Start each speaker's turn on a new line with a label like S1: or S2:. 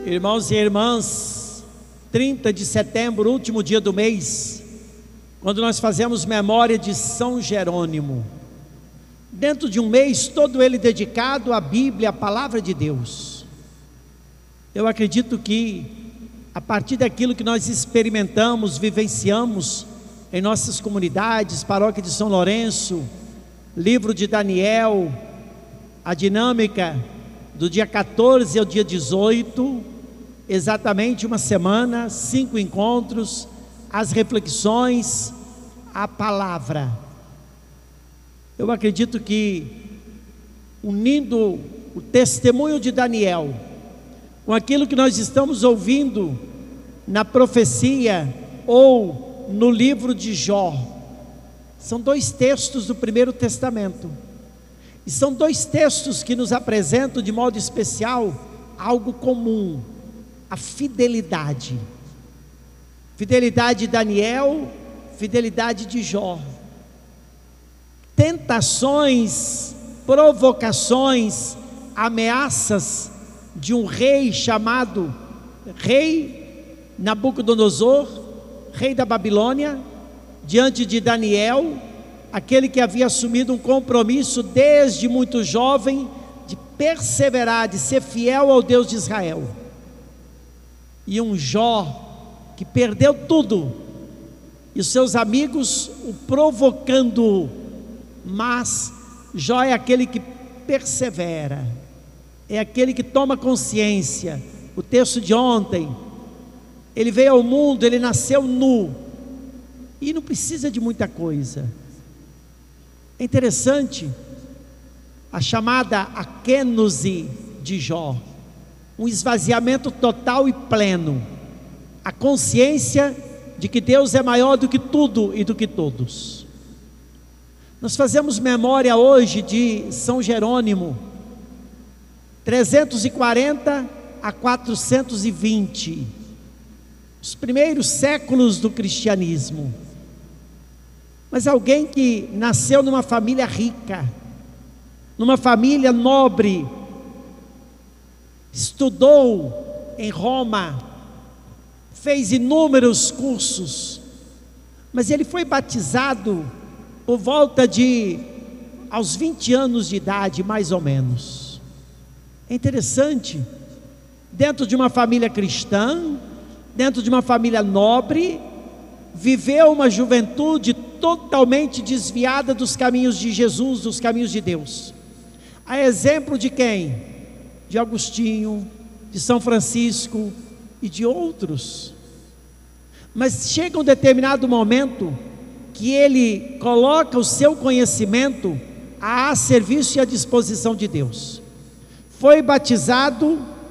S1: Irmãos e irmãs, 30 de setembro, último dia do mês, quando nós fazemos memória de São Jerônimo, dentro de um mês todo ele dedicado à Bíblia, à Palavra de Deus. Eu acredito que a partir daquilo que nós experimentamos, vivenciamos em nossas comunidades, paróquia de São Lourenço, livro de Daniel, a dinâmica do dia 14 ao dia 18, exatamente uma semana, 5 encontros, as reflexões, a palavra. Eu acredito que, unindo o testemunho de Daniel com aquilo que nós estamos ouvindo na profecia ou no livro de Jó, são 2 textos do Primeiro Testamento, e são 2 textos que nos apresentam de modo especial algo comum: a fidelidade. Fidelidade de Daniel, fidelidade de Jó. Tentações, provocações, ameaças de um rei chamado rei Nabucodonosor, rei da Babilônia, diante de Daniel, aquele que havia assumido um compromisso desde muito jovem de perseverar, de ser fiel ao Deus de Israel. E um Jó que perdeu tudo, e os seus amigos o provocando, mas Jó é aquele que persevera, é aquele que toma consciência. O texto de ontem, ele veio ao mundo, ele nasceu nu, e não precisa de muita coisa. É interessante a chamada akênose de Jó, um esvaziamento total e pleno, a consciência de que Deus é maior do que tudo e do que todos. Nós fazemos memória hoje de São Jerônimo, 340 a 420, os primeiros séculos do cristianismo. Mas alguém que nasceu numa família rica, numa família nobre, estudou em Roma, fez inúmeros cursos, mas ele foi batizado por volta de aos 20 anos de idade, mais ou menos. É interessante, dentro de uma família cristã, dentro de uma família nobre, viveu uma juventude totalmente desviada dos caminhos de Jesus, dos caminhos de Deus. A exemplo de quem? De Agostinho, de São Francisco e de outros. Mas chega um determinado momento que ele coloca o seu conhecimento a serviço e à disposição de Deus. Foi batizado